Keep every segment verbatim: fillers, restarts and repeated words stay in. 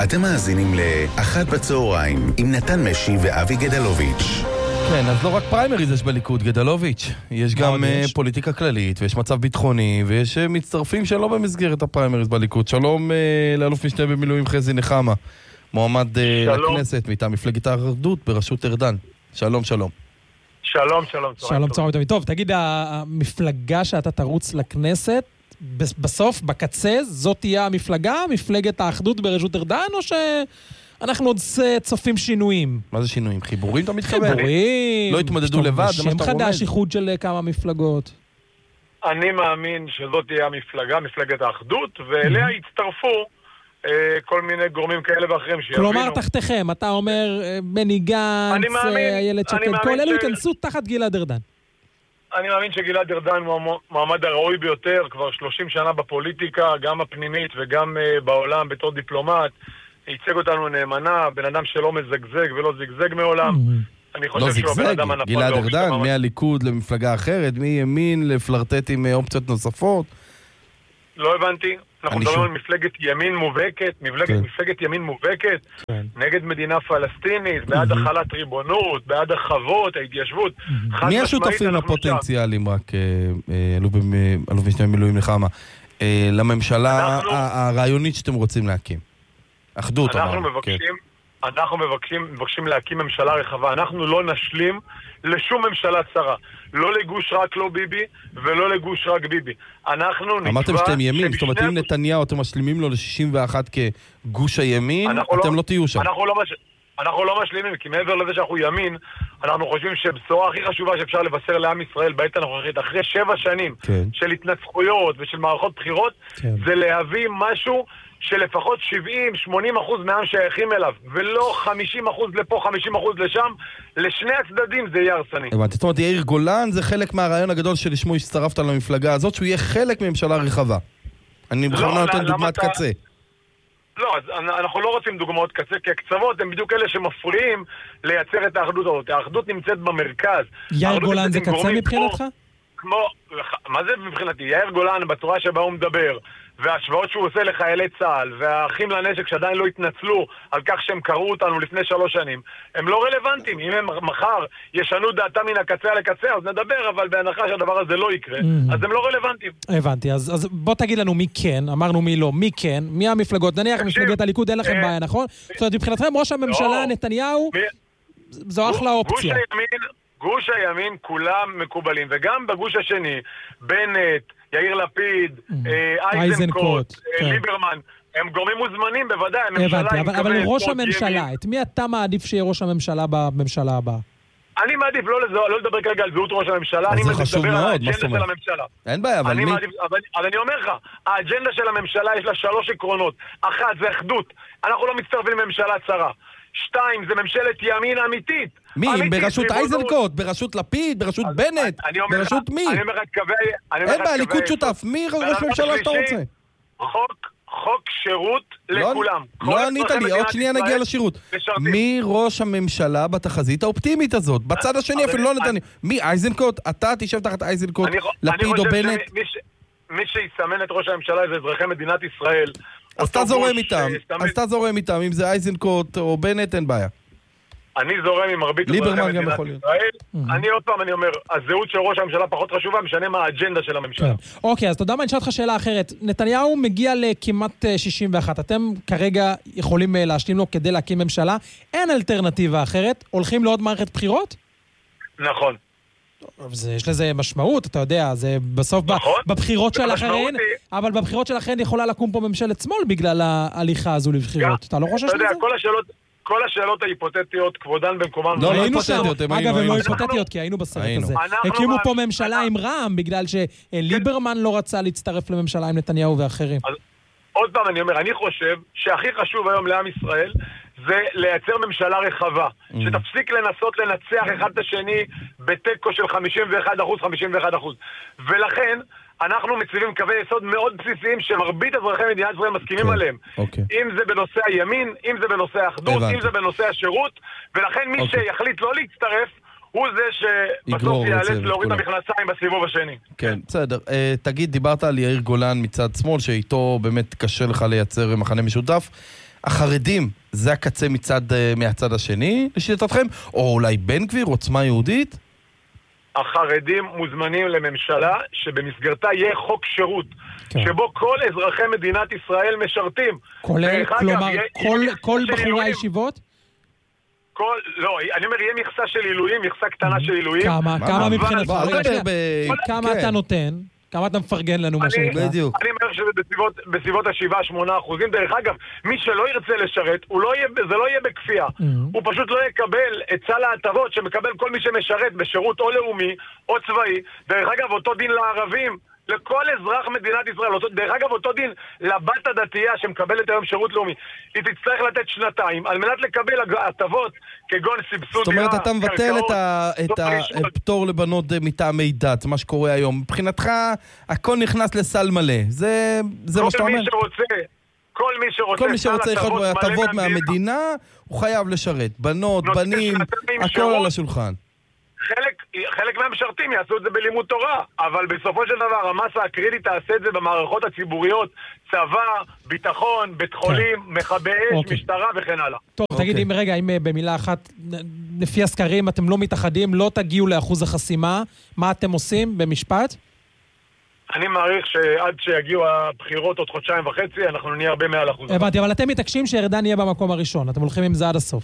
אתם מאזינים לאחת בצהריים עם נתן משי ואבי גדלוביץ'. כן, אז לא רק פריימריז יש בליכוד, גדלוביץ'. יש גם יש? פוליטיקה כללית, ויש מצב ביטחוני, ויש מצטרפים שלא במסגרת הפריימריז בליכוד. שלום לאלוף משנה במילואים חזי נחמה, מועמד שלום. לכנסת מטעם מפלגת האחדות בראשות ארדן. שלום, שלום. שלום, שלום. שלום, צהריים טובים. טוב, תגיד, המפלגה שאתה תרוץ לכנסת, בסוף, בקצה, זאת תהיה המפלגה, מפלגת האחדות בראשות ארדן, או שאנחנו עוד צופים שינויים? מה זה שינויים? חיבורים אתה מתכוון? חיבורים. לא התמודדו לבד, זה מה שאתה רומד. שם חדש, איחוד של כמה מפלגות. אני מאמין שזאת תהיה המפלגה, מפלגת האחדות, ואליה יצטרפו כל מיני גורמים כאלה ואחרים שיבינו. כלומר, תחתיכם, אתה אומר, בני גנץ, איילת שקד, כל אלו ייכנסו תחת גלעד ארדן. אני מאמין שגלעד ארדן הוא המועמד הראוי ביותר, כבר שלושים שנה בפוליטיקה, גם הפנימית וגם uh, בעולם בתור דיפלומט. ייצג אותנו נאמנה, בן אדם שלא מזגזג ולא זגזג מעולם. Mm-hmm. אני חושב לא שהוא זגזג, הבן אדם הנפל. גלעד ארדן, מהליכוד למפלגה אחרת, מימין לפלרטט עם אופציות נוספות. לא הבנתי. אנחנו מדברים על מפלגת ימין מובהקת, מפלגת, מפלגת ימין מובהקת, נגד מדינה פלסטינית, בעד החלת ריבונות, בעד החוות, ההתיישבות. מי השותפים הפוטנציאליים, רק אלוף משנה במילואים נחמה, לממשלה הרעיונית שאתם רוצים להקים? אחדות. אנחנו מבקשים, אנחנו מבקשים, מבקשים להקים ממשלה רחבה. אנחנו לא נשלים לשום ממשלה צרה. לא לגוש רק לא ביבי, ולא לגוש רק ביבי. אנחנו נקבע... אמרתם שאתם ימין, זאת אומרת, אם נתניהו אתם משלימים לו ל-שישים ואחת כגוש הימין, אתם לא תהיו שם. אנחנו לא משלימים, כי מעבר לזה שאנחנו ימין, אנחנו חושבים שבשורה הכי חשובה שאפשר לבשר לעם ישראל בעת הנוכחית, אחרי שבע שנים של התנצחויות ושל מערכות בחירות, זה להביא משהו שלפחות שבעים שמונים אחוז מהעם שייכים אליו, ולא חמישים אחוז לפה, חמישים אחוז לשם, לשני הצדדים זה יהיה הרסני. הבנתי, זאת אומרת, יאיר גולן זה חלק מהרעיון הגדול שלשמו הצטרפת למפלגה הזאת, שהוא יהיה חלק מממשלה רחבה. אני בכלל נותן דוגמת קצה. לא, אז אנחנו לא רוצים דוגמאות קצה, כי הקצוות הם בדיוק אלה שמפריעים לייצר את האחדות הזאת. האחדות נמצאת במרכז. יאיר גולן זה קצה מבחינתך? כמו, מה זה מבחינתי? יאיר גולן בצורה שבה הוא מדבר, וההשוואות שהוא עושה לחיילי צה"ל, והאחים לנשק שעדיין לא התנצלו על כך שהם קראו אותנו לפני שלוש שנים, הם לא רלוונטיים. אם הם מחר ישנו דעתם מן הקצה לקצה, אז נדבר, אבל בהנחה שהדבר הזה לא יקרה, mm-hmm. אז הם לא רלוונטיים. הבנתי, אז, אז בוא תגיד לנו מי כן, אמרנו מי לא, מי כן, מי המפלגות, נניח מפלגת הליכוד, אין לכם בעיה, נכון? זאת אומרת, מבחינתכם ראש הממשלה, נתניהו, זו אחלה אופציה. גוש הימין כולם מקובלים, וגם בגוש השני, בנט, יאיר לפיד, אייזנקוט, ליברמן, הם גורמים מוזמנים בוודאי. הבנתי, אבל ראש הממשלה, את מי אתה מעדיף שיהיה ראש הממשלה בממשלה הבאה? אני מעדיף לא לדבר כרגע על זהות ראש הממשלה, אני מדבר על האג'נדה של הממשלה. אין בעיה, אבל מי... אבל אני אומר לך, האג'נדה של הממשלה יש לה שלוש עקרונות. אחת, זה אחדות. אנחנו לא מצטרפים לממשלה צרה. שתיים, זה ממשלת ימין אמיתית. מי? בראשות אייזנקוט, בראשות לפיד, בראשות בנט, בראשות מי? אני אומר רק קווי... אין בעיה, ליכוד שותף. מי ראש ממשלה שאתה רוצה? חוק, חוק שירות לכולם. לא ענית לי, עוד שנייה נגיע לשירות. מי ראש הממשלה בתחזית האופטימית הזאת? בצד השני אפילו לא נתני. מי? אייזנקוט? אתה תשב תחת אייזנקוט, לפיד או בנט? מי שיסמן את ראש הממשלה זה אזרחי מדינת ישראל. אז אתה זורם איתם, אז אתה זורם איתם, אם זה אייזנקוט או בנט, אין בעיה. אני זורם עם מרבית אזרחי מדינת ישראל. אני עוד פעם, אני אומר, הזהות של ראש הממשלה פחות חשובה, משנה מה האג'נדה של הממשלה. אוקיי, אז תודה מה, אני אשאל אותך שאלה אחרת. נתניהו מגיע לכמעט שישים ואחת. אתם כרגע יכולים להשלים לו כדי להקים ממשלה. אין אלטרנטיבה אחרת. הולכים לעוד מערכת בחירות? נכון. יש לזה משמעות, אתה יודע, זה בסוף בבחירות שלכן, אבל בבחירות שלכן יכולה לקום פה ממשלת שמאל בגלל ההליכה הזו לבחירות. אתה לא חושש לזה? אתה יודע, כל השאלות... כל השאלות ההיפותטיות, כבודן במקומן... לא, לא היפותטיות. אגב, הם לא היפותטיות, כי היינו בסרט הזה. הקימו פה ממשלה עם רע"מ, בגלל שליברמן לא רצה להצטרף לממשלה עם נתניהו ואחרים. עוד פעם אני אומר, אני חושב שהכי חשוב היום לעם ישראל זה לייצר ממשלה רחבה, שתפסיק לנסות לנצח אחד את השני בטקו של חמישים ואחד אחוז, חמישים ואחד אחוז. ולכן... אנחנו מציבים קווי יסוד מאוד בסיסיים שמרבית אזרחי מדינת ישראל מסכימים okay, עליהם. Okay. אם זה בנושא הימין, אם זה בנושא האחדות, אם זה בנושא השירות, ולכן מי okay. שיחליט לא להצטרף, הוא זה שבסוף ייאלץ להוריד את המכנסיים בסיבוב השני. כן, בסדר. Uh, תגיד, דיברת על יאיר גולן מצד שמאל, שאיתו באמת קשה לך לייצר מחנה משותף. החרדים, זה הקצה מצד, מהצד השני, לשיטתכם? או אולי בן גביר, עוצמה יהודית? החרדים מוזמנים לממשלה שבמסגרתה יהיה חוק שירות, כן. שבו כל אזרחי מדינת ישראל משרתים. כולל, כלומר, כל, כל בחורי הישיבות? כל, לא, אני אומר, יהיה מכסה של עילויים, מכסה קטנה של עילויים. כמה, כמה מבחינת... כמה אתה כן. נותן? כמה אתה מפרגן לנו מה שנקרא? בדיוק. אני אומר שזה בסביבות, בסביבות ה-שבעה שמונה אחוזים. דרך אגב, מי שלא ירצה לשרת, הוא לא יהיה, זה לא יהיה בכפייה. הוא פשוט לא יקבל את סל ההטבות שמקבל כל מי שמשרת בשירות או לאומי או צבאי. דרך אגב, אותו דין לערבים, לכל אזרח מדינת ישראל. אותו, דרך אגב, אותו דין לבת הדתייה שמקבלת היום שירות לאומי. היא תצטרך לתת שנתיים על מנת לקבל הטבות כגון סבסוד. זאת אומרת, אתה מבטל את, ה, את הפטור לבנות מטעמי דת, מה שקורה היום. מבחינתך, הכל נכנס לסל מלא. זה, זה מה שאתה אומר? כל מי שרוצה, כל מי שרוצה, כל מי שרוצה יכול הטבות מהמדינה, הוא חייב לשרת. בנות, בנים, הכל על השולחן. חלק, חלק מהמשרתים יעשו את זה בלימוד תורה, אבל בסופו של דבר המסה הקריטית תעשה את זה במערכות הציבוריות, צבא, ביטחון, בית חולים, מכבי אש, משטרה וכן הלאה. טוב, תגיד, אם רגע, אם במילה אחת, לפי הסקרים אתם לא מתאחדים, לא תגיעו לאחוז החסימה, מה אתם עושים במשפט? אני מעריך שעד שיגיעו הבחירות עוד חודשיים וחצי, אנחנו נהיה הרבה מעל אחוז. הבנתי, אבל אתם מתעקשים שארדן יהיה במקום הראשון, אתם הולכים עם זה עד הסוף.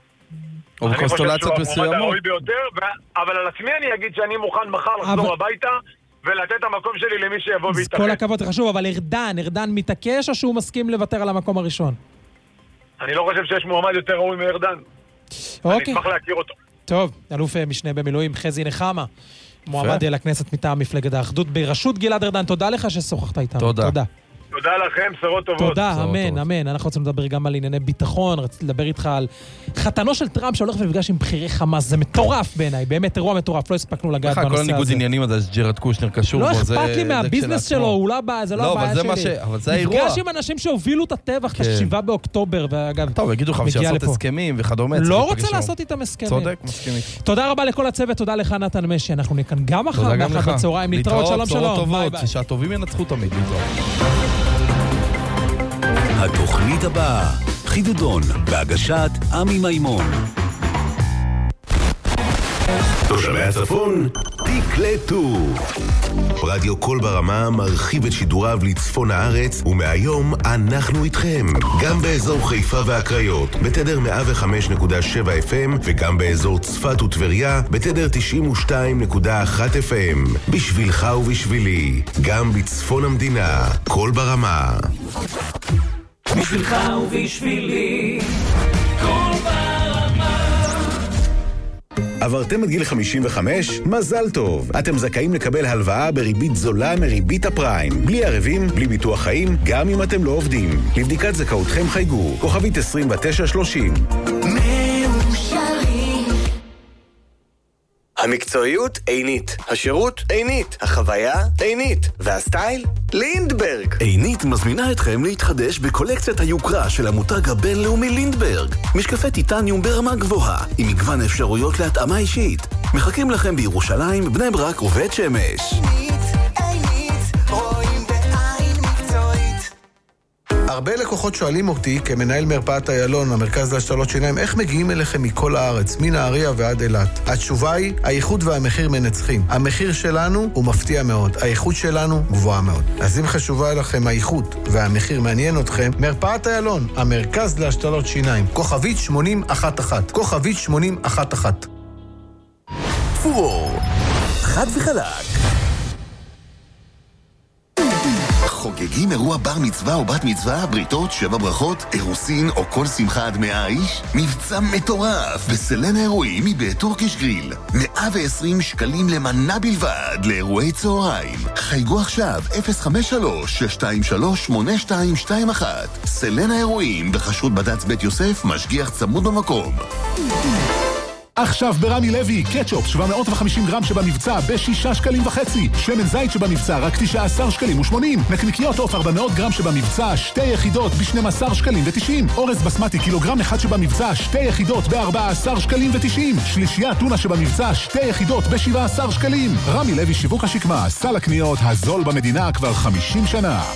או בקונסטולציות מסוימות. אבל על עצמי אני אגיד שאני מוכן מחר לחזור הביתה ולתת את המקום שלי למי שיבוא ויתאחד. כל הכבוד, זה חשוב, אבל ארדן, ארדן מתעקש או שהוא מסכים לוותר על המקום הראשון? אני לא חושב שיש מועמד יותר ראוי מארדן. אני אשמח להכיר אותו. טוב, אלוף משנה במילואים חזי נחמה, מועמד לכנסת מטעם מפלגת האחדות בראשות גלעד ארדן. תודה לך ששוחחת איתנו. תודה. תודה לכם, בשורות טובות. תודה, אמן, אמן. אנחנו רוצים לדבר גם על ענייני ביטחון, רציתי לדבר איתך על חתנו של טראמפ שהולך ונפגש עם בכירי חמאס, זה מטורף בעיניי, באמת אירוע מטורף, לא הספקנו לגעת בנושא הזה. כל הניגוד עניינים הזה, ג'רד קושנר קשור בו, זה... לא אכפת לי מהביזנס שלו, הוא לא הבעיה, זה לא הבעיה שלי. אבל זה האירוע. נפגש עם אנשים שהובילו את הטבח, את השבעה באוקטובר, ואגב, טוב, יגידו לך שעשות הסכמים וכדומה. לא רוצה לעשות איתם הסכמים. צודק, מסכים איתך. תודה רבה לכל הצוות, תודה לך נתן משי. אנחנו נהיה כאן גם מחר באחת בצהריים. להתראות, שלום שלום. ביי ביי. שהטובים ינצחו תמיד. התוכנית הבאה, חידודון, בהגשת עמי מימון. תושבי הצפון, תקלטו. רדיו קול ברמה מרחיב את שידוריו לצפון הארץ, ומהיום אנחנו איתכם. גם באזור חיפה והקריות, בתדר מאה וחמש נקודה שבע אף אם, וגם באזור צפת וטבריה, בתדר תשעים ושתיים נקודה אחת אף אם. בשבילך ובשבילי, גם בצפון המדינה, קול ברמה. בשבילך ובשבילי, קול ברמה. עברתם את גיל חמישים וחמש? מזל טוב! אתם זכאים לקבל הלוואה בריבית זולה מריבית הפריים. בלי ערבים, בלי ביטוח חיים, גם אם אתם לא עובדים. לבדיקת זכאותכם חייגו, כוכבית עשרים ותשע שלושים. המקצועיות עינית, השירות עינית, החוויה עינית, והסטייל לינדברג. עינית מזמינה אתכם להתחדש בקולקציית היוקרה של המותג הבינלאומי לינדברג. משקפי טיטניום ברמה גבוהה, עם מגוון אפשרויות להתאמה אישית. מחכים לכם בירושלים, בני ברק ובית שמש. עינית, עינית, רואים בעין מקצועית. הרבה לקוחות שואלים אותי, כמנהל מרפאת איילון, המרכז להשתלות שיניים, איך מגיעים אליכם מכל הארץ, מנהריה ועד אילת? התשובה היא, האיכות והמחיר מנצחים. המחיר שלנו הוא מפתיע מאוד, האיכות שלנו גבוהה מאוד. אז אם חשובה לכם האיכות והמחיר מעניין אתכם, מרפאת איילון, המרכז להשתלות שיניים, כוכבית שמונים אחת אחת, כוכבית שמונים אחת אחת. פור, חד וחלק. חוגגים אירוע בר מצווה או בת מצווה, בריתות, שבע ברכות, אירוסין או כל שמחה עד מאה איש? מבצע מטורף בסלן האירועים מבית טורקיש גריל. מאה ועשרים שקלים למנה בלבד לאירועי צהריים. חייגו עכשיו אפס חמש שלוש שש שתיים שלוש שמונה שתיים שתיים אחת. סלן האירועים בחשרות בד"ץ בית יוסף, משגיח צמוד במקום. עכשיו ברמי לוי, קטשופ שבע מאות וחמישים גרם שבמבצע בשישה שקלים וחצי, שמן זית שבמבצע רק תשעה עשר שקלים ושמונים, נקניקיות עוף ארבע מאות גרם שבמבצע שתי יחידות ב-שנים עשר שקלים ותשעים, אורז בסמטי קילוגרם אחד שבמבצע שתי יחידות ב-ארבעה עשר שקלים ותשעים, שלישייה טונה שבמבצע שתי יחידות ב-שבעה עשר שקלים. רמי לוי שיווק השקמה, סל הקניות הזול במדינה כבר חמישים שנה.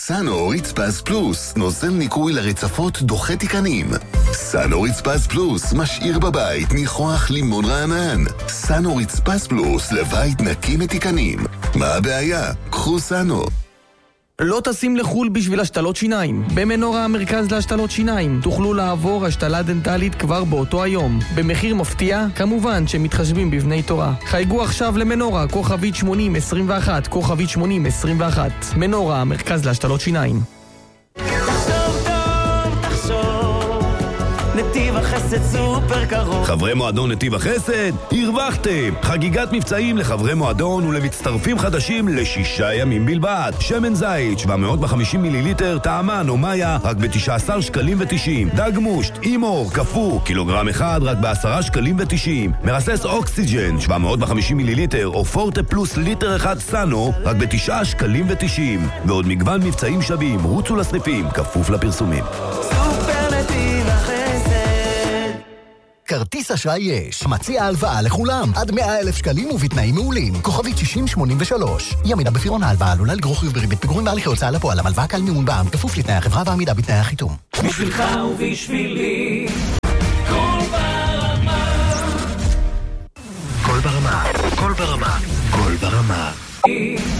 סאנו רצפס פלוס, נוזל ניקוי לרצפות דוחה תיקנים. סאנו רצפס פלוס, משאיר בבית ניחוח לימון רענן. סאנו רצפס פלוס, לבית נקי מתיקנים. מה הבעיה? קחו סאנו. לא טסים לחול בשביל השתלות שיניים. במנורה המרכז להשתלות שיניים תוכלו לעבור השתלה דנטלית כבר באותו היום. במחיר מפתיע, כמובן שמתחשבים בבני תורה. חייגו עכשיו למנורה, כוכבית שמונים עשרים ואחת, כוכבית שמונים עשרים ואחת. מנורה המרכז להשתלות שיניים. תחשוב טוב, תחשוב, נתיב החסד סופר קרוב. חברי מועדון נתיב החסד, הרווחתם! חגיגת מבצעים לחברי מועדון ולמצטרפים חדשים לשישה ימים בלבד. שמן זית, שבע מאות וחמישים מיליליטר, טעמן או מאיה, רק ב-תשעה עשר שקלים ותשעים. דג מושט, אימור, קפוא, קילוגרם אחד, רק ב-עשרה שקלים ותשעים. מרסס אוקסיג'ן, שבע מאות וחמישים מיליליטר, או פורטה פלוס ליטר אחד סאנו, רק ב-תשעה שקלים ותשעים. ועוד מגוון מבצעים שווים, רוצו לסניפים, כפוף לפרסומים. סופר נתיב החסד. כרטיס אשראי יש. מציע הלוואה לכולם. עד מאה אלף שקלים ובתנאים מעולים. כוכבית שישים שמונים ושלוש. אי עמידה בפירעון ההלוואה עלולה לגרור חיוב בריבית פיגורים בהליכי הוצאה לפועל. המלוואה קל מימון בע"מ כפוף לתנאי החברה ועמידה בתנאי החיתום. בשבילך ובשבילי. קול ברמה. קול ברמה. קול ברמה. קול ברמה.